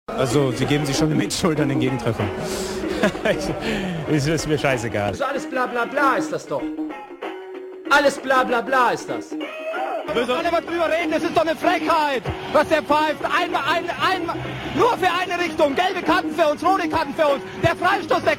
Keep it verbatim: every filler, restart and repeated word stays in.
Also, sie geben sich schon mit Schuld an den Gegentreffer. Ist, ist mir scheißegal. Das ist alles bla bla bla ist das doch. Alles bla bla bla ist das. Wir müssen alle mal drüber reden, das ist doch eine Frechheit, was der pfeift. Einmal, ein, einmal, nur für eine Richtung, gelbe Karten für uns, rote Karten für uns. Der Freistoß, der